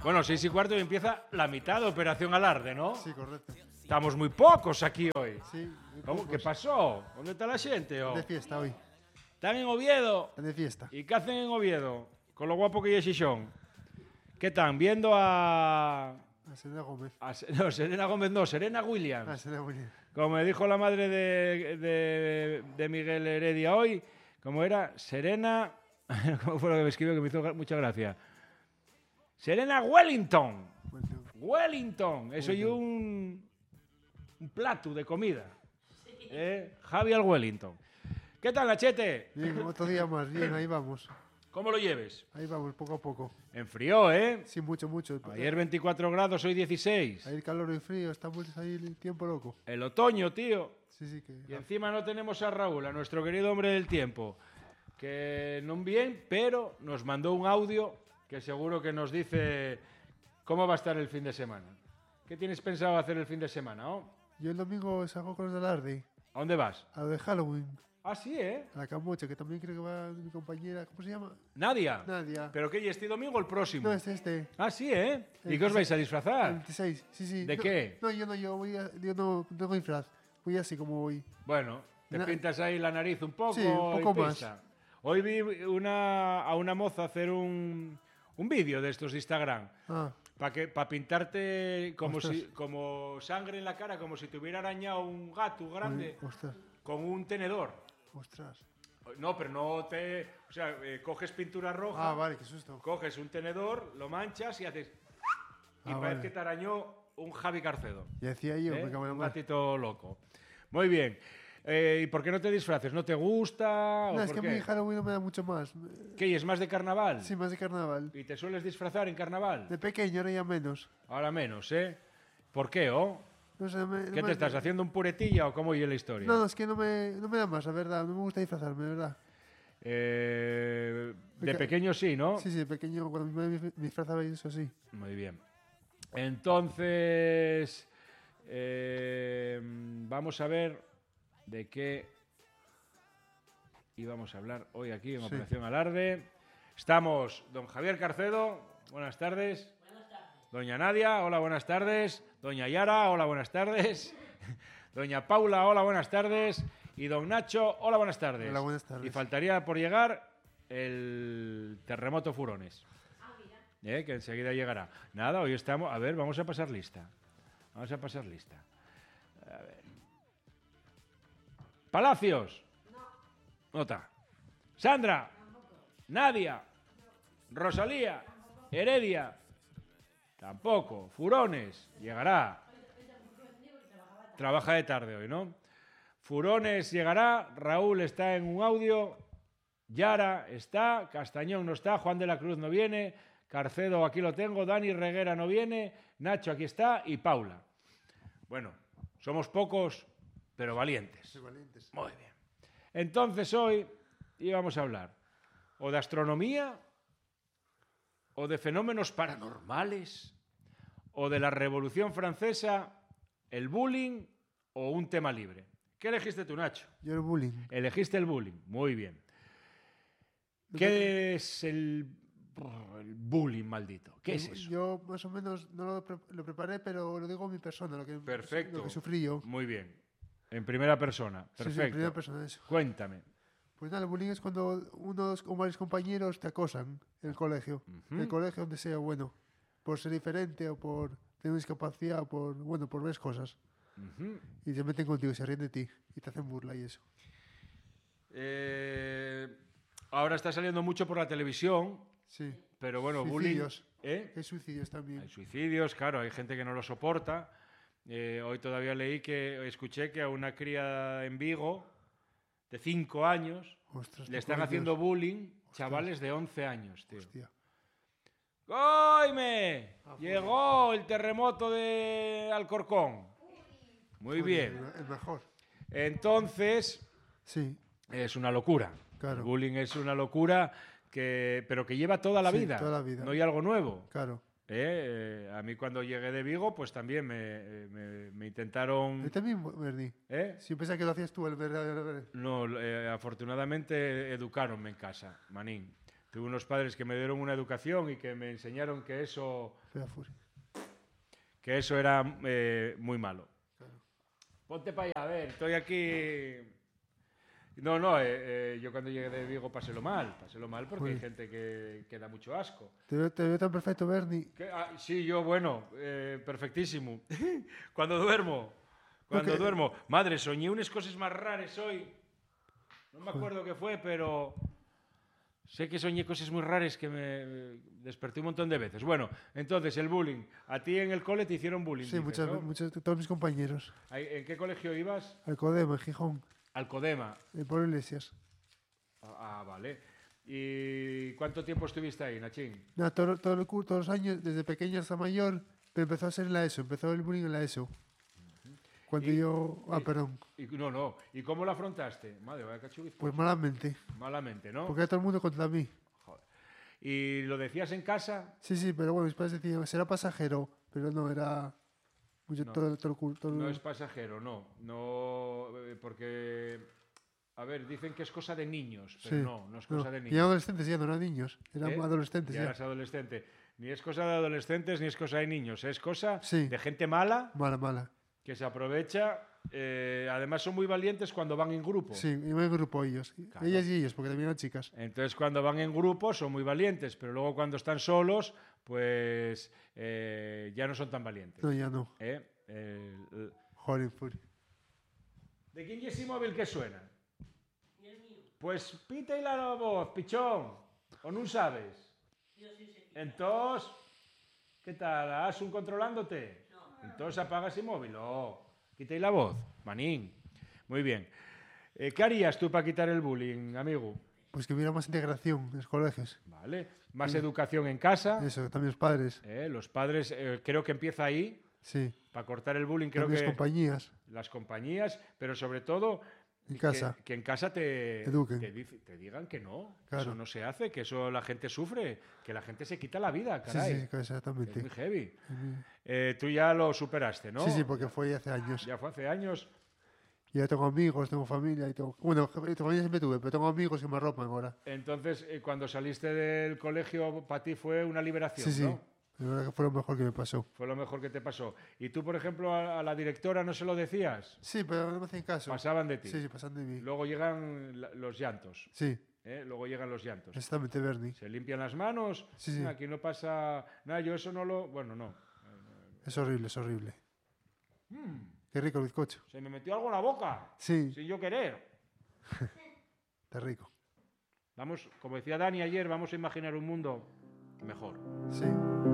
Bueno, 6:15 y empieza la mitad de Operación Alarde, ¿no? Sí, correcto. Estamos muy pocos aquí hoy. Sí. ¿Cómo? ¿Qué pasó? ¿Dónde está la gente? De fiesta hoy. Están en Oviedo. De fiesta. ¿Y qué hacen en Oviedo? Con lo guapo que es Xixón. ¿Qué están? Viendo a Serena Gómez. No, Serena Gómez no, Serena Williams. Serena Williams. Como me dijo la madre de Miguel Heredia hoy, ¿cómo era? Serena... ¿Cómo fue lo que me escribió? Que me hizo mucha gracia. Serena Wellington. Wellington. Eso y un plato de comida. Javi al Wellington. ¿Qué tal, Nachete? Bien, otro día más. Bien, ahí vamos. ¿Cómo lo lleves? Ahí vamos, poco a poco. Enfrió, ¿eh? Sí, mucho, mucho. Ayer 24 grados, hoy 16. Ahí el calor y el frío, estamos ahí el tiempo loco. El otoño, tío. Sí, sí, que... Y encima no tenemos a Raúl, a nuestro querido hombre del tiempo, que no bien, pero nos mandó un audio que seguro que nos dice cómo va a estar el fin de semana. ¿Qué tienes pensado hacer el fin de semana, oh? Yo el domingo salgo con los de Alarde. ¿A dónde vas? A lo de Halloween. Ah, sí, ¿eh? A la Camocha, que también creo que va mi compañera. ¿Cómo se llama? Nadia. Nadia. ¿Pero qué? ¿Y este domingo o el próximo? No, es este. Ah, sí, ¿eh? ¿Y qué os vais a disfrazar? El 26, sí, sí. ¿De no, qué? No, yo no tengo disfraz. Voy así como voy. Bueno, te pintas ahí la nariz un poco. Sí, un poco y más. pisa. Hoy vi a una moza hacer un vídeo de estos de Instagram. Para pintarte como sangre en la cara, como si te hubiera arañado un gato grande. Ostras. Con un tenedor. Ostras. No, pero no te... O sea, coges pintura roja. Ah, vale, qué susto. Coges un tenedor, lo manchas y haces... Y parece vale. que te arañó un Javi Carcedo. Ya decía yo, me cago en un la gatito loco. Muy bien. ¿Y por qué no te disfraces? ¿No te gusta? No, ¿O es por que qué? mi Halloween no me da mucho más. ¿Qué? ¿Y es más de carnaval? Sí, más de carnaval. ¿Y te sueles disfrazar en carnaval? De pequeño, ahora ya menos. Ahora menos, ¿eh? ¿Por qué, oh? No sé, ¿Qué te estás haciendo, un puretilla o cómo oye la historia? No, es que no me da más, la verdad. No me gusta disfrazarme, la verdad. De pequeño sí, ¿no? Sí, de pequeño, cuando me disfrazaba y eso sí. Muy bien. Entonces, vamos a ver de qué íbamos a hablar hoy aquí en Operación Alarde. Estamos don Javier Carcedo, buenas tardes. Buenas tardes. Doña Nadia, hola, buenas tardes. Doña Yara, hola, buenas tardes. Doña Paula, hola, buenas tardes. Y don Nacho, hola, buenas tardes. Hola, buenas tardes. Y faltaría por llegar el terremoto Furones. Que enseguida llegará. Nada, hoy estamos... A ver, vamos a pasar lista. Vamos a pasar lista. A ver. Palacios. No está. Sandra. Tampoco. Nadia. Rosalía. Heredia. Tampoco. Furones. Llegará. Trabaja de tarde hoy, ¿no? Furones llegará. Raúl está en un audio. Yara está. Castañón no está. Juan de la Cruz no viene. Carcedo aquí lo tengo. Dani Reguera no viene. Nacho aquí está. Y Paula. Bueno, somos pocos, pero valientes. Sí, valientes. Muy bien. Entonces hoy íbamos a hablar o de astronomía, o de fenómenos paranormales, o de la Revolución Francesa, el bullying o un tema libre. ¿Qué elegiste tú, Nacho? Yo el bullying. Elegiste el bullying. Muy bien. ¿Qué es el bullying maldito? ¿Qué es eso? Yo más o menos no lo preparé, pero lo digo en mi persona, lo que sufrí yo. Muy bien. En primera persona. Perfecto. Sí, en primera persona eso. Cuéntame. Pues nada, el bullying es cuando unos o varios compañeros te acosan en el colegio. En el colegio donde sea, bueno, por ser diferente o por tener discapacidad o por ver cosas. Y se meten contigo, se ríen de ti y te hacen burla y eso. Ahora está saliendo mucho por la televisión. Sí. Pero bueno, suicidios. Bullying... Hay suicidios también. Hay suicidios, claro, hay gente que no lo soporta. Hoy todavía escuché que a una cría en Vigo de 5 años le están haciendo bullying chavales de 11 años, tío. Hostia. ¡Goime! Llegó el terremoto de Alcorcón. Muy bien. El mejor. Entonces, sí. Es una locura. Claro. El bullying es una locura, pero que lleva toda la vida. Toda la vida. No hay algo nuevo. Claro. A mí cuando llegué de Vigo, pues también me intentaron... ¿Y también, Berni? Si pensaba que lo hacías tú, el verdadero. No, afortunadamente educaronme en casa, manín. Tuve unos padres que me dieron una educación y que me enseñaron que eso era muy malo. Claro. Ponte para allá, a ver, estoy aquí. No, yo cuando llegué de Vigo pasélo mal porque hay gente que da mucho asco. Te veo tan perfecto, Bernie. Sí, yo, bueno, perfectísimo. Cuando duermo. Madre, soñé unas cosas más raras hoy. No me acuerdo qué fue, pero sé que soñé cosas muy raras que me desperté un montón de veces. Bueno, entonces, el bullying. A ti en el cole te hicieron bullying, Sí, dices, ¿no? todos mis compañeros. ¿En qué colegio ibas? Al Codema, en Gijón. Alcodema. En Pablo Iglesias. Vale. ¿Y cuánto tiempo estuviste ahí, Nachín? Nada, todos los años, desde pequeño hasta mayor, pero empezó a ser en la ESO, empezó el bullying en la ESO. Cuando perdón. No. ¿Y cómo lo afrontaste? Madre, vaya cachuguiz. Pues malamente. Malamente, ¿no? Porque era todo el mundo contra mí. Joder. ¿Y lo decías en casa? Sí, pero bueno, mis padres decían, será pasajero, pero no, era mucho No. todo No es pasajero, no. No, porque, a ver, dicen que es cosa de niños, pero Sí. no es cosa de Y niños. adolescentes ya, no eran niños, eran adolescentes Ya ya. eras adolescente. Ni es cosa de adolescentes ni es cosa de niños. Es cosa Sí. de gente mala Mala. que se aprovecha. Además son muy valientes cuando van en grupo. Sí, iban en grupo ellos. Claro. Ellas y ellos, porque también eran chicas. Entonces cuando van en grupo son muy valientes, pero luego cuando están solos, pues ya no son tan valientes. No, ya no. Joder, Fury. ¿De quién es ese móvil que suena? Pues pita y la voz, pichón. ¿O no sabes? Entonces, ¿qué tal? ¿Has un controlándote? No. Entonces apaga ese móvil. Quita y la voz, manín. Muy bien. ¿Qué harías tú para quitar el bullying, amigo? Pues que hubiera más integración en los colegios. Vale. Más educación en casa. Eso, también los padres. Los padres, creo que empieza ahí. Sí. Para cortar el bullying, creo También que las compañías. las compañías, pero sobre todo En casa. que en casa te Eduquen. te digan que no, Claro. eso no se hace, que eso la gente sufre, que la gente se quita la vida, caray. Sí, exactamente. Es muy heavy. Tú ya lo superaste, ¿no? Sí, porque fue hace años. Ya fue hace años. Y ya tengo amigos, tengo familia. Bueno, familia siempre tuve, pero tengo amigos que me arropan ahora. Entonces, cuando saliste del colegio, para ti fue una liberación, Sí. ¿no? La verdad que fue lo mejor que me pasó. Fue lo mejor que te pasó. ¿Y tú, por ejemplo, a la directora no se lo decías? Sí, pero no me hacían caso. Pasaban de ti. Sí, pasan de mí. Luego llegan los llantos. Sí, Luego llegan los llantos. exactamente, Bernie. Se limpian las manos. Sí. Aquí no pasa nada. Yo eso no lo... Bueno, no. Es horrible. Qué rico el bizcocho. Se me metió algo en la boca. Sí, Sin yo querer. está rico. Vamos, como decía Dani ayer, vamos a imaginar un mundo mejor. Sí.